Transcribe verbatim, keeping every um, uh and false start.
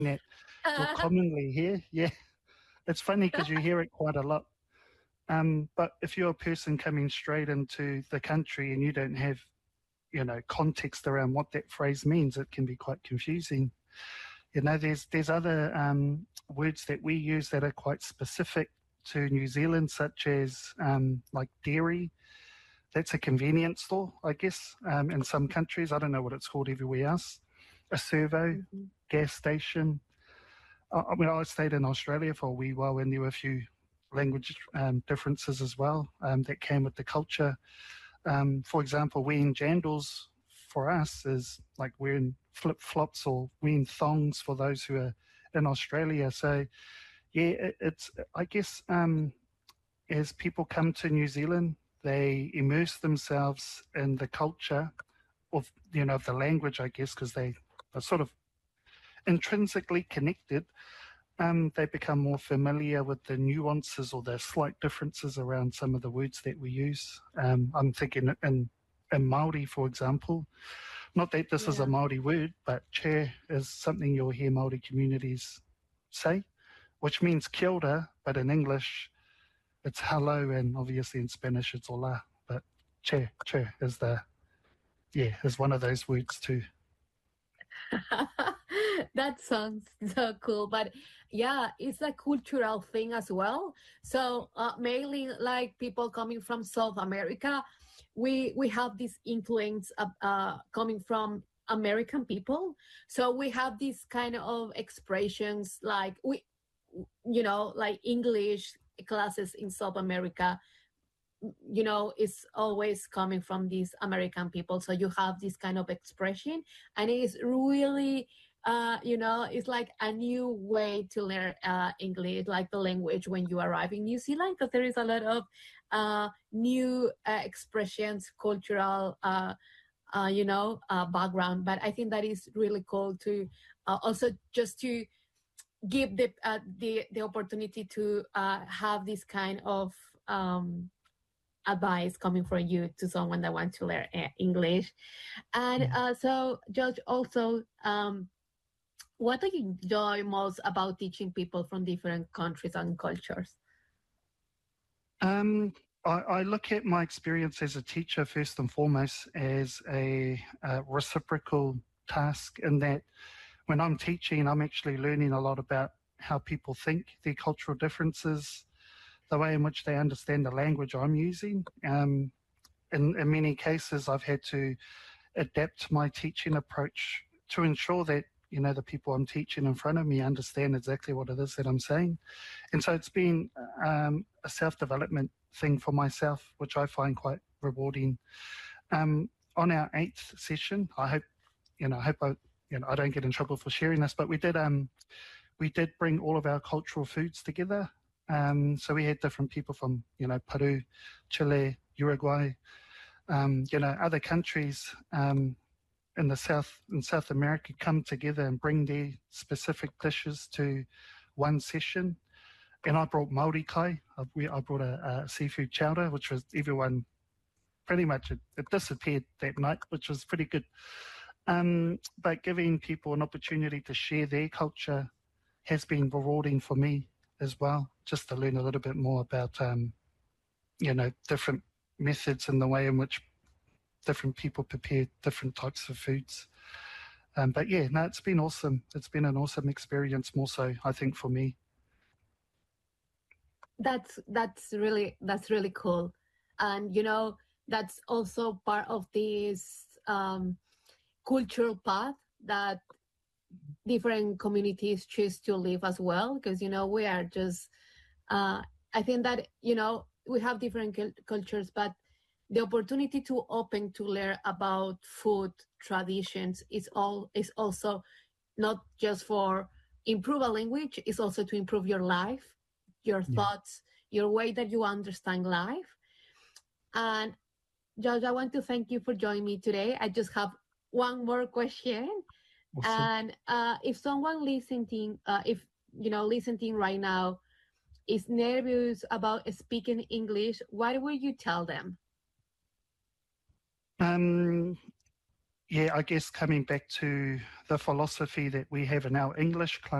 that you'll commonly hear. Yeah, it's funny because you hear it quite a lot. Um, but if you're a person coming straight into the country and you don't have, you know, context around what that phrase means, it can be quite confusing. You know, there's there's other um, words that we use that are quite specific to New Zealand, such as um, like dairy. That's a convenience store, I guess, um, in some countries. I don't know what it's called everywhere else. A servo, mm-hmm. gas station. I, I mean, I stayed in Australia for a wee while, and there were a few language um, differences as well um, that came with the culture. Um, for example, wearing jandals for us is like wearing flip-flops or wearing thongs for those who are in Australia. So, yeah, it, it's, I guess, um, as people come to New Zealand, they immerse themselves in the culture of, you know, of the language, I guess, because they are sort of intrinsically connected. Um, they become more familiar with the nuances or the slight differences around some of the words that we use. Um, I'm thinking in, in Māori, for example, not that this yeah. is a Māori word, but chair is something you'll hear Māori communities say, which means kia ora, but in English, it's hello, and obviously in Spanish, it's hola. But chair, chair is the, yeah, is one of those words too. That sounds so cool, but yeah, it's a cultural thing as well. So uh, mainly like people coming from South America, we we have this influence of, uh, coming from American people. So we have these kind of expressions like we, you know, like English classes in South America, you know, it's always coming from these American people. So you have this kind of expression, and it is really, uh, you know, it's like a new way to learn uh, English, like the language when you arrive in New Zealand, because there is a lot of uh, new uh, expressions, cultural, uh, uh, you know, uh, background. But I think that is really cool to uh, also just to give the uh, the the opportunity to uh, have this kind of um, advice coming from you to someone that wants to learn uh, English. And uh, so, George, also, um, what do you enjoy most about teaching people from different countries and cultures? Um, I, I look at my experience as a teacher first and foremost as a, a reciprocal task, in that when I'm teaching, I'm actually learning a lot about how people think, their cultural differences, the way in which they understand the language I'm using. Um, in, in many cases, I've had to adapt my teaching approach to ensure that, you know, the people I'm teaching in front of me understand exactly what it is that I'm saying. And so it's been um, a self-development thing for myself, which I find quite rewarding. Um, on our eighth session, I hope, you know, I hope I, you know, I don't get in trouble for sharing this, but we did, um, we did bring all of our cultural foods together. Um, so we had different people from, you know, Peru, Chile, Uruguay, um, you know, other countries um, in the South, in South America come together and bring their specific dishes to one session. And I brought Māori kai. I, we, I brought a, a seafood chowder, which was everyone pretty much, it, it disappeared that night, which was pretty good. Um, but giving people an opportunity to share their culture has been rewarding for me as well, just to learn a little bit more about, um, you know, different methods and the way in which different people prepare different types of foods. Um, but yeah, no, it's been awesome. It's been an awesome experience, more so, I think, for me. That's that's really that's really cool, and you know that's also part of this um, cultural path that different communities choose to live as well, because you know we are just uh, I think that you know we have different cultures, but the opportunity to open to learn about food traditions is all is also not just for improve a language, it's also to improve your life, your yeah. thoughts, your way that you understand life. And George, I want to thank you for joining me today. I just have one more question. Awesome. And uh, if someone listening, uh, if you know, listening right now is nervous about speaking English, what would you tell them? Um, yeah, I guess coming back to the philosophy that we have in our English class.